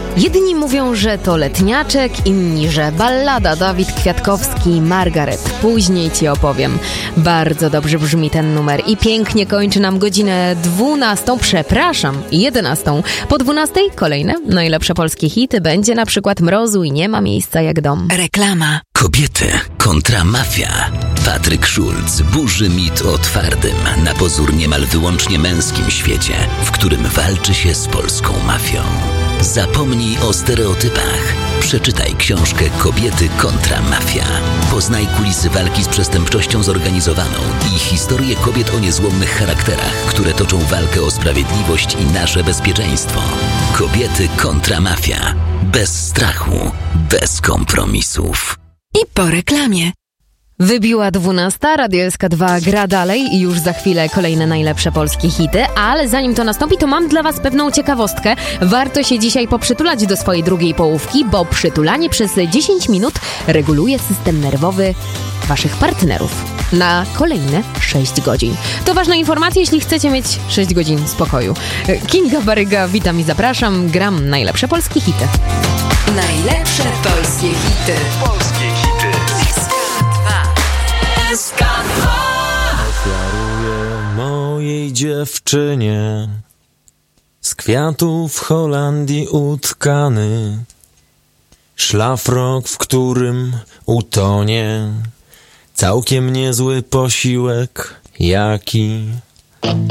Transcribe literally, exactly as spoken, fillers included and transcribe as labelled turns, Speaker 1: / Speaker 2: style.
Speaker 1: Jedni mówią, że to letniaczek, inni, że ballada. Dawid Kwiatkowski i Margaret. Później ci opowiem. Bardzo dobrze brzmi ten numer i pięknie kończy nam godzinę dwunastą, przepraszam, jedenastą. Po dwunastej kolejne najlepsze polskie hity. Będzie na przykład Mrozu i Nie ma miejsca jak dom.
Speaker 2: Reklama.
Speaker 3: Kobiety kontra mafia. Patryk Szulc burzy mit o twardym, na pozór niemal wyłącznie męskim świecie, w którym walczy się z polską mafią. Zapomnij o stereotypach. Przeczytaj książkę Kobiety kontra mafia. Poznaj kulisy walki z przestępczością zorganizowaną i historię kobiet o niezłomnych charakterach, które toczą walkę o sprawiedliwość i nasze bezpieczeństwo. Kobiety kontra mafia. Bez strachu, bez kompromisów.
Speaker 2: I po reklamie.
Speaker 1: Wybiła dwunasta, Radio S K dwa gra dalej i już za chwilę kolejne najlepsze polskie hity, ale zanim to nastąpi, to mam dla was pewną ciekawostkę. Warto się dzisiaj poprzytulać do swojej drugiej połówki, bo przytulanie przez dziesięć minut reguluje system nerwowy waszych partnerów na kolejne sześć godzin. To ważna informacja, jeśli chcecie mieć sześć godzin spokoju. Kinga Baryga, witam i zapraszam. Gram najlepsze polskie hity.
Speaker 2: Najlepsze polskie hity.
Speaker 4: Polskie hity.
Speaker 2: S K dwa.
Speaker 5: Ofiaruję mojej dziewczynie z kwiatów w Holandii utkany szlafrok, w którym utonie całkiem niezły posiłek, jaki